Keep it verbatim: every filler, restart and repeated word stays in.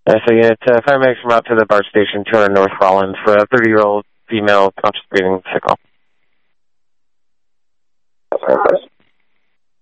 Uh, so yeah, it's, uh, paramedics from out to the BART station, two hundred North Rollins, for a thirty-year-old female conscious breathing sickle.